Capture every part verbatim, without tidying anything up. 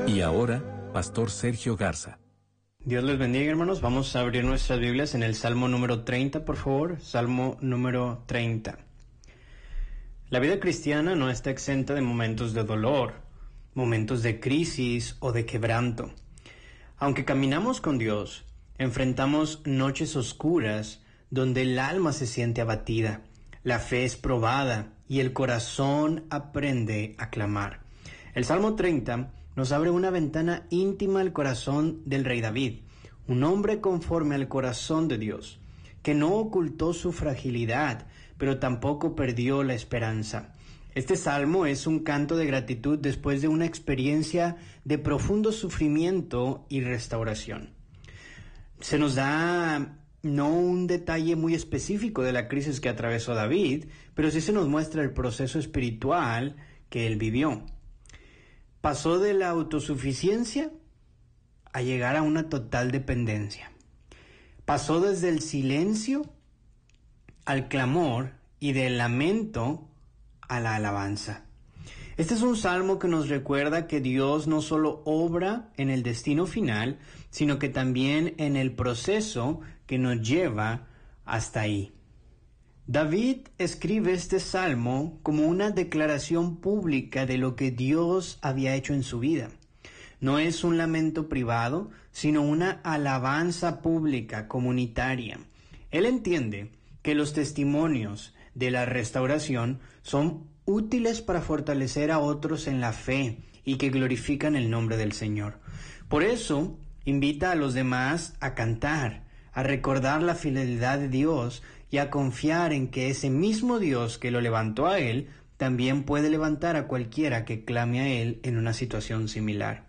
Y ahora, Pastor Sergio Garza. Dios les bendiga, hermanos. Vamos a abrir nuestras Biblias en el Salmo número treinta, por favor. Salmo número treinta. La vida cristiana no está exenta de momentos de dolor, momentos de crisis o de quebranto. Aunque caminamos con Dios, enfrentamos noches oscuras donde el alma se siente abatida, la fe es probada y el corazón aprende a clamar. El Salmo treinta nos abre una ventana íntima al corazón del rey David, un hombre conforme al corazón de Dios, que no ocultó su fragilidad, pero tampoco perdió la esperanza. Este salmo es un canto de gratitud después de una experiencia de profundo sufrimiento y restauración. Se nos da no un detalle muy específico de la crisis que atravesó David, pero sí se nos muestra el proceso espiritual que él vivió. Pasó de la autosuficiencia a llegar a una total dependencia. Pasó desde el silencio al clamor y del lamento a la alabanza. Este es un salmo que nos recuerda que Dios no solo obra en el destino final, sino que también en el proceso que nos lleva hasta ahí. David escribe este salmo como una declaración pública de lo que Dios había hecho en su vida. No es un lamento privado, sino una alabanza pública, comunitaria. Él entiende que los testimonios de la restauración son útiles para fortalecer a otros en la fe y que glorifican el nombre del Señor. Por eso, invita a los demás a cantar, a recordar la fidelidad de Dios y a confiar en que ese mismo Dios que lo levantó a él, también puede levantar a cualquiera que clame a él en una situación similar.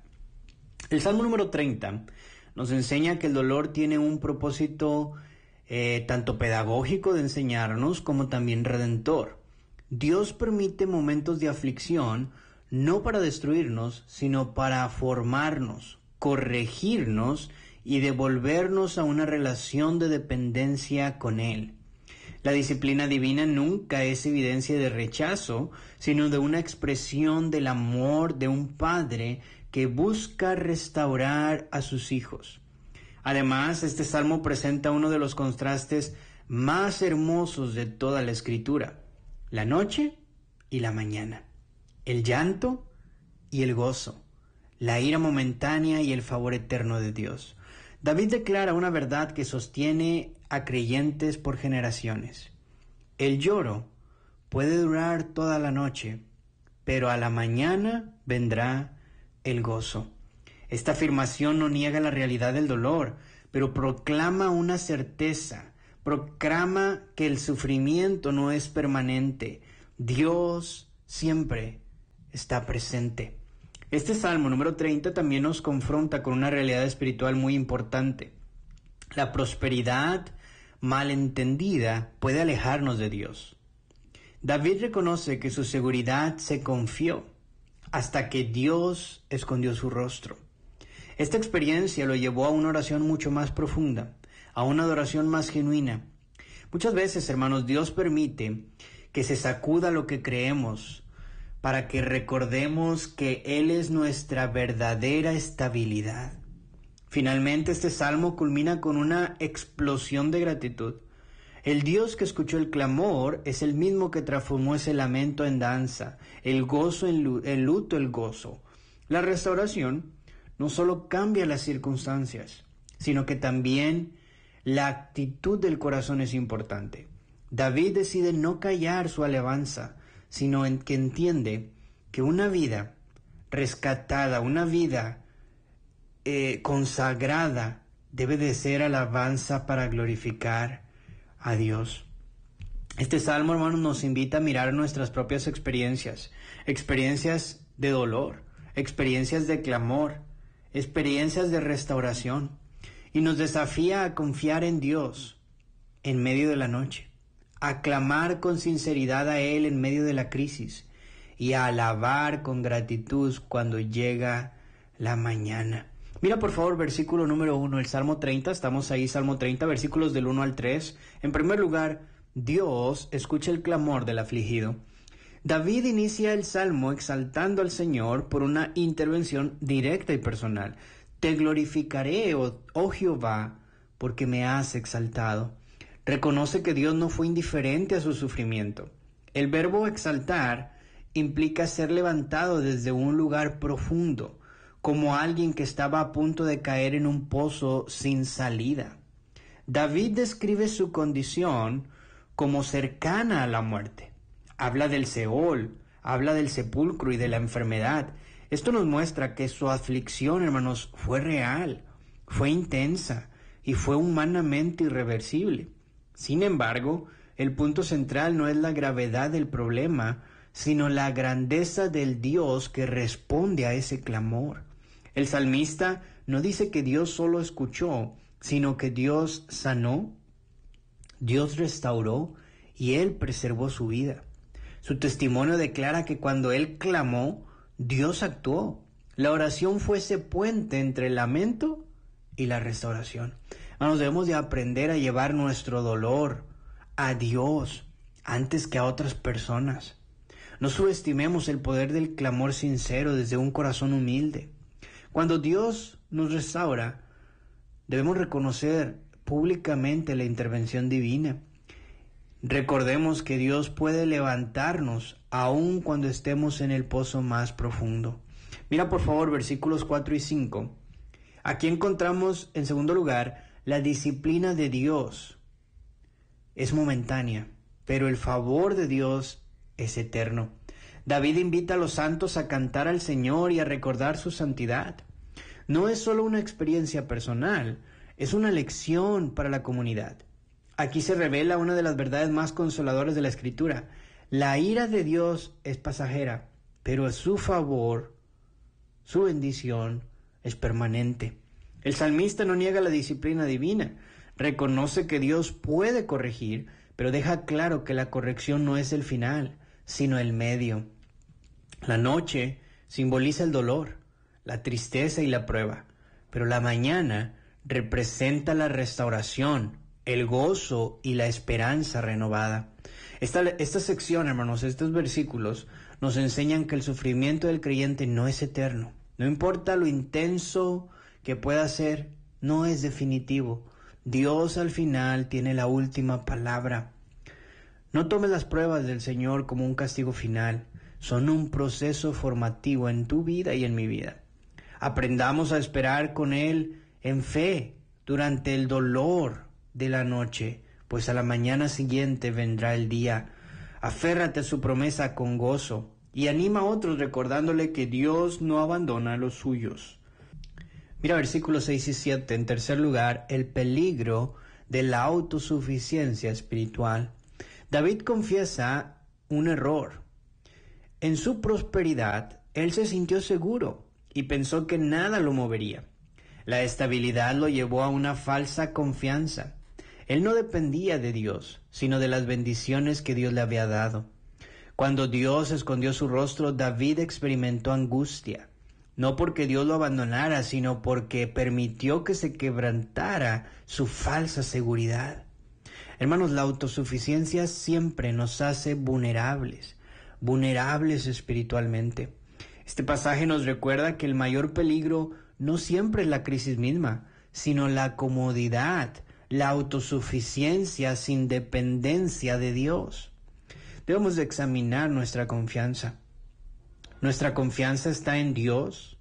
El Salmo número treinta nos enseña que el dolor tiene un propósito eh, tanto pedagógico de enseñarnos como también redentor. Dios permite momentos de aflicción no para destruirnos, sino para formarnos, corregirnos y devolvernos a una relación de dependencia con Él. La disciplina divina nunca es evidencia de rechazo, sino de una expresión del amor de un padre que busca restaurar a sus hijos. Además, este salmo presenta uno de los contrastes más hermosos de toda la Escritura: la noche y la mañana, el llanto y el gozo, la ira momentánea y el favor eterno de Dios. David declara una verdad que sostiene a creyentes por generaciones. El lloro puede durar toda la noche, pero a la mañana vendrá el gozo. Esta afirmación no niega la realidad del dolor, pero proclama una certeza, proclama que el sufrimiento no es permanente. Dios siempre está presente. Este Salmo número treinta también nos confronta con una realidad espiritual muy importante. La prosperidad malentendida puede alejarnos de Dios. David reconoce que su seguridad se confió hasta que Dios escondió su rostro. Esta experiencia lo llevó a una oración mucho más profunda, a una adoración más genuina. Muchas veces, hermanos, Dios permite que se sacuda lo que creemos para que recordemos que Él es nuestra verdadera estabilidad. Finalmente, este salmo culmina con una explosión de gratitud. El Dios que escuchó el clamor es el mismo que transformó ese lamento en danza, el gozo en luto, el luto el gozo. La restauración no solo cambia las circunstancias, sino que también la actitud del corazón es importante. David decide no callar su alabanza, sino en que entiende que una vida rescatada, una vida eh, consagrada, debe de ser alabanza para glorificar a Dios. Este salmo, hermanos, nos invita a mirar nuestras propias experiencias, experiencias de dolor, experiencias de clamor, experiencias de restauración, y nos desafía a confiar en Dios en medio de la noche, a clamar con sinceridad a Él en medio de la crisis y a alabar con gratitud cuando llega la mañana. Mira por favor versículo número uno, el Salmo treinta, estamos ahí, Salmo treinta, versículos del uno al tres. En primer lugar, Dios escucha el clamor del afligido. David inicia el Salmo exaltando al Señor por una intervención directa y personal. Te glorificaré, oh, oh Jehová, porque me has exaltado. Reconoce que Dios no fue indiferente a su sufrimiento. El verbo exaltar implica ser levantado desde un lugar profundo, como alguien que estaba a punto de caer en un pozo sin salida. David describe su condición como cercana a la muerte. Habla del Seol, habla del sepulcro y de la enfermedad. Esto nos muestra que su aflicción, hermanos, fue real, fue intensa y fue humanamente irreversible. Sin embargo, el punto central no es la gravedad del problema, sino la grandeza del Dios que responde a ese clamor. El salmista no dice que Dios solo escuchó, sino que Dios sanó, Dios restauró y Él preservó su vida. Su testimonio declara que cuando Él clamó, Dios actuó. La oración fue ese puente entre el lamento y la restauración. Hermanos, debemos de aprender a llevar nuestro dolor a Dios antes que a otras personas. No subestimemos el poder del clamor sincero desde un corazón humilde. Cuando Dios nos restaura, debemos reconocer públicamente la intervención divina. Recordemos que Dios puede levantarnos aun cuando estemos en el pozo más profundo. Mira por favor versículos cuatro y cinco. Aquí encontramos en segundo lugar la disciplina de Dios. Es momentánea, pero el favor de Dios es eterno. David invita a los santos a cantar al Señor y a recordar su santidad. No es solo una experiencia personal, es una lección para la comunidad. Aquí se revela una de las verdades más consoladoras de la Escritura. La ira de Dios es pasajera, pero su favor, su bendición, es permanente. El salmista no niega la disciplina divina, reconoce que Dios puede corregir, pero deja claro que la corrección no es el final, sino el medio. La noche simboliza el dolor, la tristeza y la prueba, pero la mañana representa la restauración, el gozo y la esperanza renovada. Esta, esta sección, hermanos, estos versículos nos enseñan que el sufrimiento del creyente no es eterno. No importa lo intenso que pueda ser, no es definitivo. Dios al final tiene la última palabra. No tomes las pruebas del Señor como un castigo final. Son un proceso formativo en tu vida y en mi vida. Aprendamos a esperar con Él en fe durante el dolor de la noche, pues a la mañana siguiente vendrá el día. Aférrate a su promesa con gozo y anima a otros recordándole que Dios no abandona a los suyos. Mira versículos seis y siete. En tercer lugar, el peligro de la autosuficiencia espiritual. David confiesa un error. En su prosperidad, él se sintió seguro y pensó que nada lo movería. La estabilidad lo llevó a una falsa confianza. Él no dependía de Dios, sino de las bendiciones que Dios le había dado. Cuando Dios escondió su rostro, David experimentó angustia, no porque Dios lo abandonara, sino porque permitió que se quebrantara su falsa seguridad. Hermanos, la autosuficiencia siempre nos hace vulnerables, vulnerables espiritualmente. Este pasaje nos recuerda que el mayor peligro no siempre es la crisis misma, sino la comodidad, la autosuficiencia sin dependencia de Dios. Debemos de examinar nuestra confianza. ¿Nuestra confianza está en Dios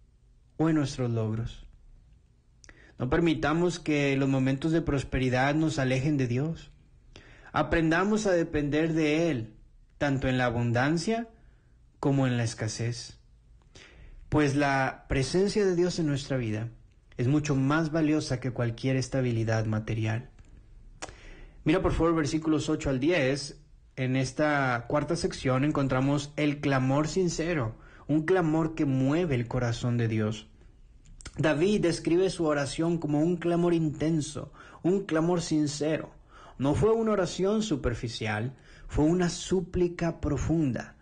o en nuestros logros? No permitamos que los momentos de prosperidad nos alejen de Dios. Aprendamos a depender de Él, tanto en la abundancia como en la escasez. Pues la presencia de Dios en nuestra vida es mucho más valiosa que cualquier estabilidad material. Mira por favor versículos ocho al diez. En esta cuarta sección encontramos el clamor sincero, un clamor que mueve el corazón de Dios. David describe su oración como un clamor intenso, un clamor sincero. No fue una oración superficial, fue una súplica profunda,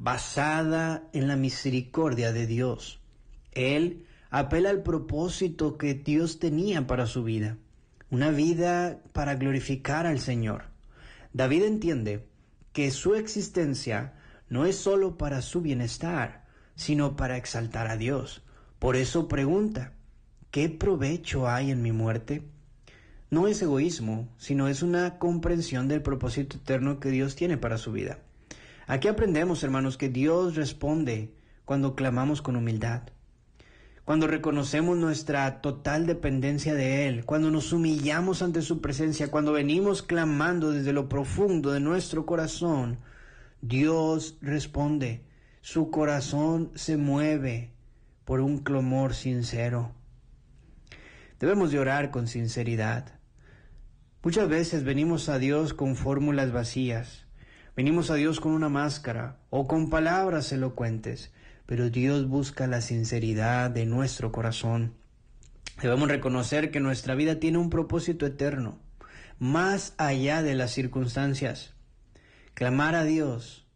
basada en la misericordia de Dios. Él apela al propósito que Dios tenía para su vida, una vida para glorificar al Señor. David entiende que su existencia no es solo para su bienestar, sino para exaltar a Dios. Por eso pregunta, ¿qué provecho hay en mi muerte? No es egoísmo, sino es una comprensión del propósito eterno que Dios tiene para su vida. Aquí aprendemos, hermanos, que Dios responde cuando clamamos con humildad, cuando reconocemos nuestra total dependencia de Él, cuando nos humillamos ante su presencia, cuando venimos clamando desde lo profundo de nuestro corazón. Dios responde, su corazón se mueve por un clamor sincero. Debemos de orar con sinceridad. Muchas veces venimos a Dios con fórmulas vacías, venimos a Dios con una máscara o con palabras elocuentes, pero Dios busca la sinceridad de nuestro corazón. Debemos reconocer que nuestra vida tiene un propósito eterno, más allá de las circunstancias. Clamar a Dios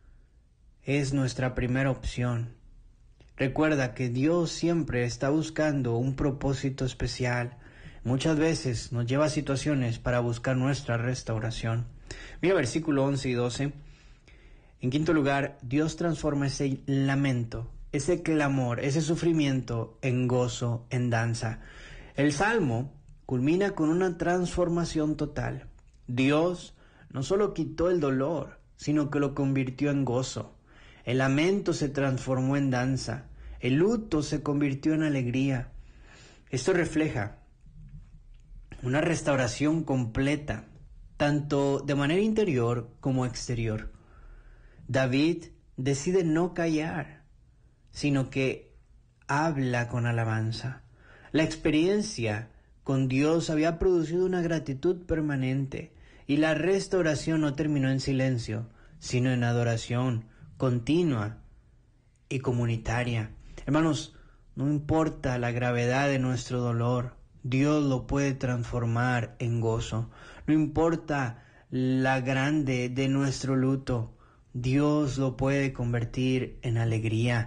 es nuestra primera opción. Recuerda que Dios siempre está buscando un propósito especial. Muchas veces nos lleva a situaciones para buscar nuestra restauración. Mira versículo once y doce. En quinto lugar, Dios transforma ese lamento, ese clamor, ese sufrimiento en gozo, en danza. El Salmo culmina con una transformación total. Dios no solo quitó el dolor, sino que lo convirtió en gozo. El lamento se transformó en danza. El luto se convirtió en alegría. Esto refleja una restauración completa, tanto de manera interior como exterior. David decide no callar, sino que habla con alabanza. La experiencia con Dios había producido una gratitud permanente, y la restauración no terminó en silencio, sino en adoración continua y comunitaria. Hermanos, no importa la gravedad de nuestro dolor, Dios lo puede transformar en gozo. No importa la grande de nuestro luto, Dios lo puede convertir en alegría.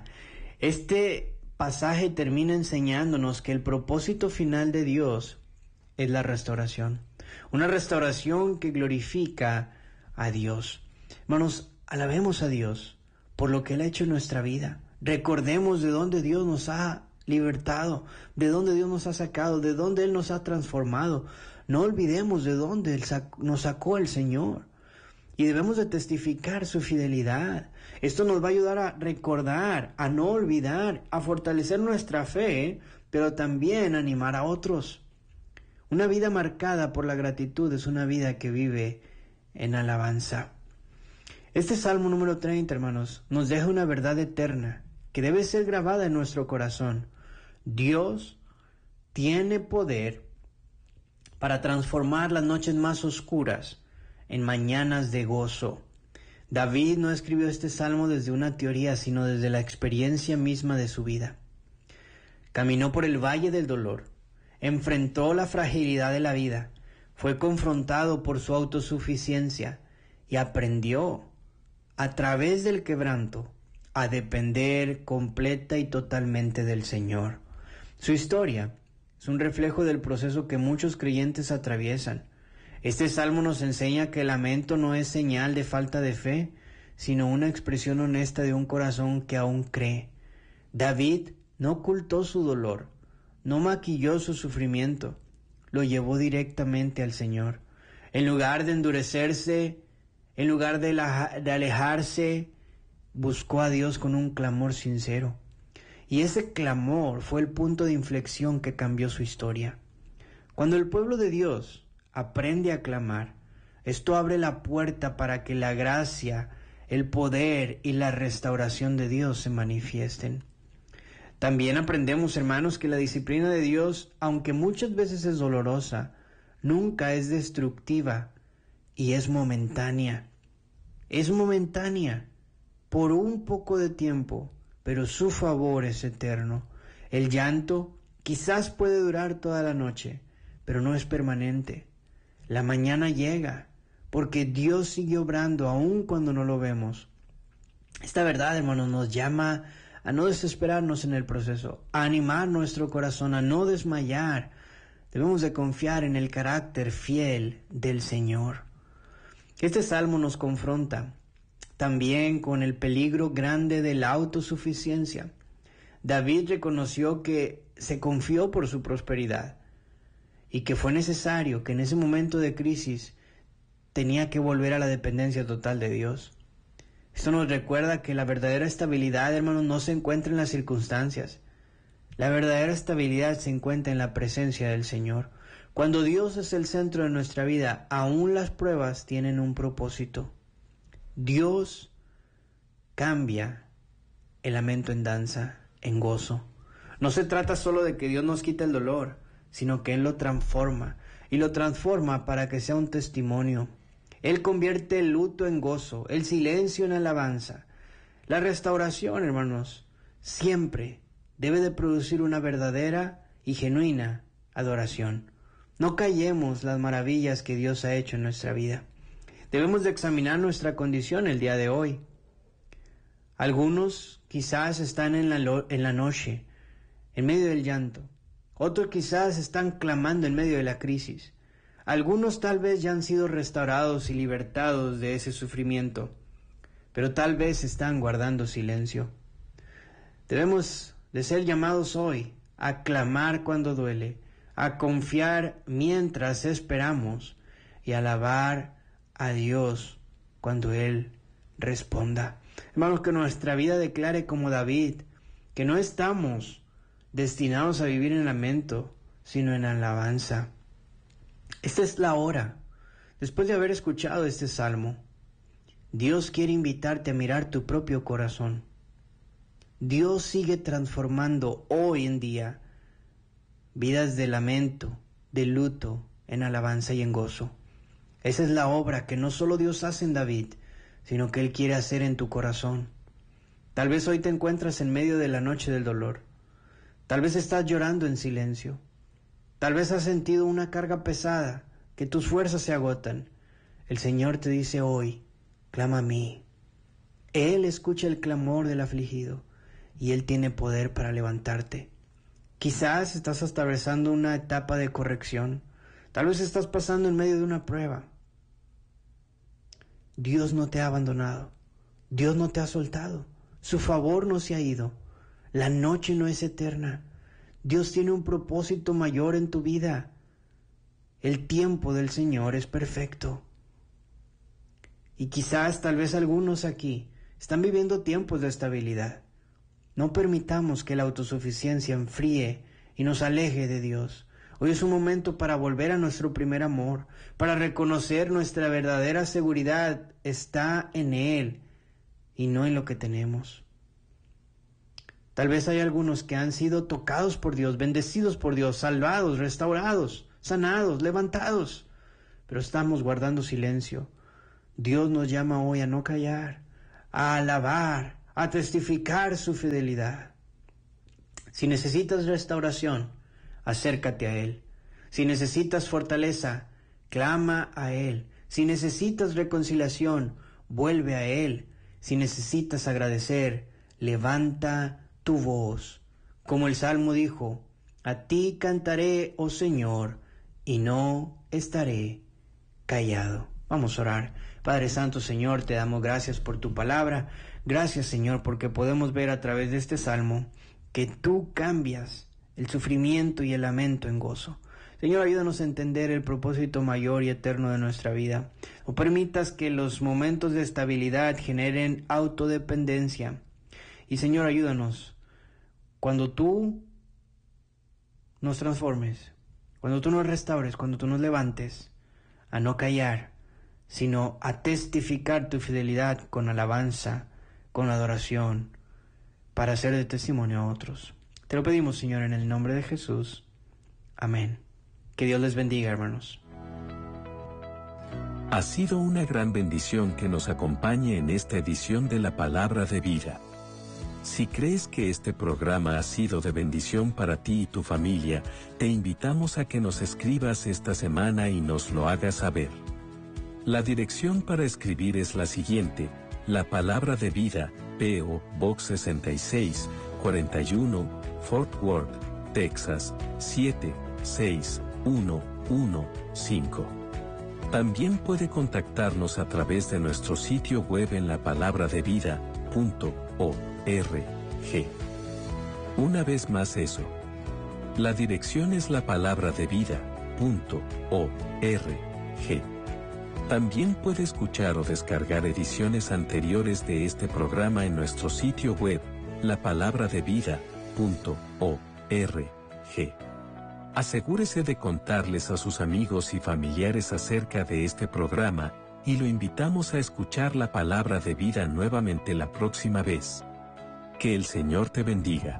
Este pasaje termina enseñándonos que el propósito final de Dios es la restauración. Una restauración que glorifica a Dios. Hermanos, alabemos a Dios por lo que Él ha hecho en nuestra vida. Recordemos de dónde Dios nos ha libertado, de dónde Dios nos ha sacado, de dónde Él nos ha transformado. No olvidemos de dónde nos sacó el Señor. Y debemos de testificar su fidelidad. Esto nos va a ayudar a recordar, a no olvidar, a fortalecer nuestra fe, pero también a animar a otros. Una vida marcada por la gratitud es una vida que vive en alabanza. Este Salmo número treinta, hermanos, nos deja una verdad eterna que debe ser grabada en nuestro corazón. Dios tiene poder para transformar las noches más oscuras en mañanas de gozo. David no escribió este salmo desde una teoría, sino desde la experiencia misma de su vida. Caminó por el valle del dolor, enfrentó la fragilidad de la vida, fue confrontado por su autosuficiencia y aprendió, a través del quebranto, a depender completa y totalmente del Señor. Su historia es un reflejo del proceso que muchos creyentes atraviesan. Este salmo nos enseña que el lamento no es señal de falta de fe, sino una expresión honesta de un corazón que aún cree. David no ocultó su dolor, no maquilló su sufrimiento, lo llevó directamente al Señor. En lugar de endurecerse, en lugar de, la, de alejarse, buscó a Dios con un clamor sincero. Y ese clamor fue el punto de inflexión que cambió su historia. Cuando el pueblo de Dios aprende a clamar, esto abre la puerta para que la gracia, el poder y la restauración de Dios se manifiesten. También aprendemos, hermanos, que la disciplina de Dios, aunque muchas veces es dolorosa, nunca es destructiva y es momentánea. Es momentánea por un poco de tiempo, pero su favor es eterno. El llanto quizás puede durar toda la noche, pero no es permanente. La mañana llega, porque Dios sigue obrando aun cuando no lo vemos. Esta verdad, hermanos, nos llama a no desesperarnos en el proceso, a animar nuestro corazón, a no desmayar. Debemos de confiar en el carácter fiel del Señor. Este salmo nos confronta también con el peligro grande de la autosuficiencia. David reconoció que se confió por su prosperidad y que fue necesario que en ese momento de crisis tenía que volver a la dependencia total de Dios. Esto nos recuerda que la verdadera estabilidad, hermanos, no se encuentra en las circunstancias. La verdadera estabilidad se encuentra en la presencia del Señor. Cuando Dios es el centro de nuestra vida, aún las pruebas tienen un propósito. Dios cambia el lamento en danza, en gozo. No se trata solo de que Dios nos quite el dolor, sino que Él lo transforma, y lo transforma para que sea un testimonio. Él convierte el luto en gozo, el silencio en alabanza. La restauración, hermanos, siempre debe de producir una verdadera y genuina adoración. No callemos las maravillas que Dios ha hecho en nuestra vida. Debemos de examinar nuestra condición el día de hoy. Algunos quizás están en la, lo- en la noche, en medio del llanto. Otros quizás están clamando en medio de la crisis. Algunos tal vez ya han sido restaurados y libertados de ese sufrimiento, pero tal vez están guardando silencio. Debemos de ser llamados hoy a clamar cuando duele, a confiar mientras esperamos y a alabar a Dios cuando Él responda. Hermanos, que nuestra vida declare como David, que no estamos destinados a vivir en lamento, sino en alabanza. Esta es la hora. Después de haber escuchado este salmo, Dios quiere invitarte a mirar tu propio corazón. Dios sigue transformando hoy en día vidas de lamento, de luto, en alabanza y en gozo. Esa es la obra que no solo Dios hace en David, sino que Él quiere hacer en tu corazón. Tal vez hoy te encuentras en medio de la noche del dolor. Tal vez estás llorando en silencio. Tal vez has sentido una carga pesada, que tus fuerzas se agotan. El Señor te dice hoy, clama a mí. Él escucha el clamor del afligido y Él tiene poder para levantarte. Quizás estás atravesando una etapa de corrección. Tal vez estás pasando en medio de una prueba. Dios no te ha abandonado. Dios no te ha soltado. Su favor no se ha ido. La noche no es eterna. Dios tiene un propósito mayor en tu vida. El tiempo del Señor es perfecto. Y quizás, tal vez algunos aquí están viviendo tiempos de estabilidad. No permitamos que la autosuficiencia enfríe y nos aleje de Dios. Hoy es un momento para volver a nuestro primer amor, para reconocer nuestra verdadera seguridad está en Él y no en lo que tenemos. Tal vez hay algunos que han sido tocados por Dios, bendecidos por Dios, salvados, restaurados, sanados, levantados, pero estamos guardando silencio. Dios nos llama hoy a no callar, a alabar, a testificar su fidelidad. Si necesitas restauración, acércate a Él. Si necesitas fortaleza, clama a Él. Si necesitas reconciliación, vuelve a Él. Si necesitas agradecer, levanta tu voz. Como el Salmo dijo, a ti cantaré, oh Señor, y no estaré callado. Vamos a orar. Padre Santo, Señor, te damos gracias por tu palabra. Gracias, Señor, porque podemos ver a través de este salmo que tú cambias el sufrimiento y el lamento en gozo. Señor, ayúdanos a entender el propósito mayor y eterno de nuestra vida. No permitas que los momentos de estabilidad generen autodependencia. Y Señor, ayúdanos cuando tú nos transformes, cuando tú nos restaures, cuando tú nos levantes, a no callar, sino a testificar tu fidelidad con alabanza, con adoración, para hacer de testimonio a otros. Te lo pedimos, Señor, en el nombre de Jesús. Amén. Que Dios les bendiga, hermanos. Ha sido una gran bendición que nos acompañe en esta edición de la Palabra de Vida. Si crees que este programa ha sido de bendición para ti y tu familia, te invitamos a que nos escribas esta semana y nos lo hagas saber. La dirección para escribir es la siguiente: La Palabra de Vida, P O Box sesenta y seis, cuarenta y uno, Fort Worth, Texas, siete seis uno uno cinco. También puede contactarnos a través de nuestro sitio web en la palabra de vida punto org. Una vez más eso. La dirección es la palabra de vida punto org. También puede escuchar o descargar ediciones anteriores de este programa en nuestro sitio web, la palabra de vida punto org. Asegúrese de contarles a sus amigos y familiares acerca de este programa, y lo invitamos a escuchar la palabra de vida nuevamente la próxima vez. Que el Señor te bendiga.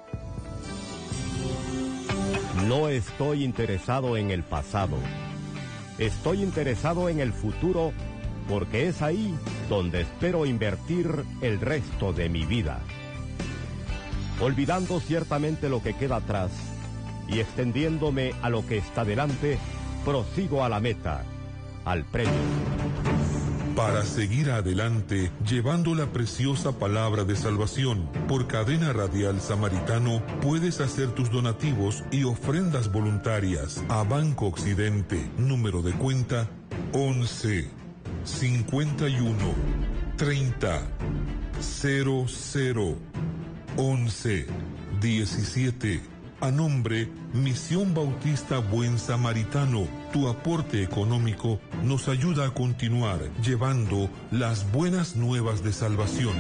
No estoy interesado en el pasado. Estoy interesado en el futuro, porque es ahí donde espero invertir el resto de mi vida. Olvidando ciertamente lo que queda atrás y extendiéndome a lo que está delante, prosigo a la meta, al premio. Para seguir adelante, llevando la preciosa palabra de salvación, por Cadena Radial Samaritano, puedes hacer tus donativos y ofrendas voluntarias a Banco Occidente, número de cuenta once, cincuenta y uno, treinta, cero cero, once, diecisiete. A nombre Misión Bautista Buen Samaritano, tu aporte económico nos ayuda a continuar llevando las buenas nuevas de salvación.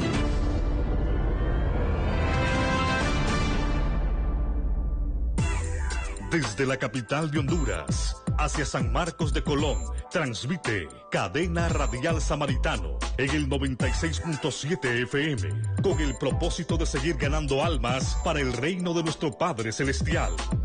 Desde la capital de Honduras, hacia San Marcos de Colón, transmite Cadena Radial Samaritano en el noventa y seis punto siete F M, con el propósito de seguir ganando almas para el reino de nuestro Padre Celestial.